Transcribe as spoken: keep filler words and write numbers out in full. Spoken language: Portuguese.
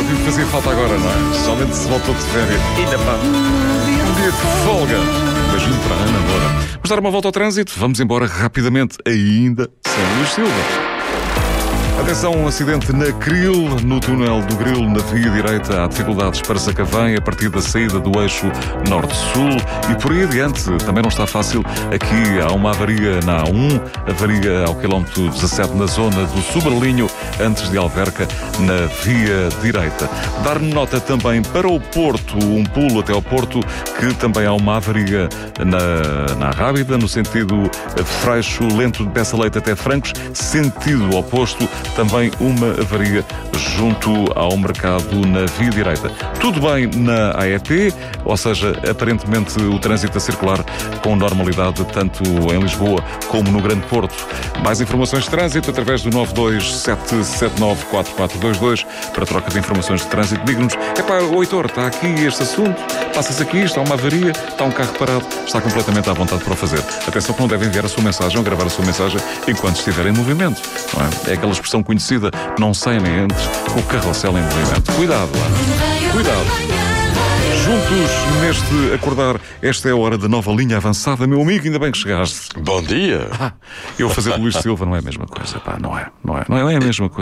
óbvio que fazia falta agora, não é? Somente se voltou de férias. Ainda pá, um dia de folga. Um beijinho para a Ana Moura. Vamos dar uma volta ao trânsito. Vamos embora rapidamente, ainda sem Luís Silva. Atenção, um acidente na Cril, no túnel do Grilo, na via direita. Há dificuldades para Sacavém, a partir da saída do eixo norte-sul. E por aí adiante, também não está fácil. Aqui há uma avaria na A um, avaria ao quilómetro dezassete na zona do Sobrelinho, antes de Alverca, na via direita. Dar nota também para o Porto, um pulo até ao Porto, que também há uma avaria na, na Rábida, no sentido Freixo, Lento de Peça Leite até Francos, sentido oposto. Também uma avaria junto ao mercado na via direita. Tudo bem na A E P, ou seja, aparentemente o trânsito a circular com normalidade tanto em Lisboa como no Grande Porto. Mais informações de trânsito através do nove dois sete sete nove quatro quatro dois dois para troca de informações de trânsito. Diga-nos, epá, o Heitor, está aqui este assunto, passa-se aqui, está uma avaria, está um carro parado, está completamente à vontade para o fazer. Atenção que não devem enviar a sua mensagem ou gravar a sua mensagem enquanto estiver em movimento. Não é? É aquela expressão conhecida, não sai nem antes, com o carrossel em movimento. Cuidado, Ana. Cuidado. Juntos neste acordar, esta é a hora da nova linha avançada. Meu amigo, ainda bem que chegaste. Bom dia. Ah, eu fazer de Luís Silva não é a mesma coisa, pá, não é, não é, não é a mesma coisa.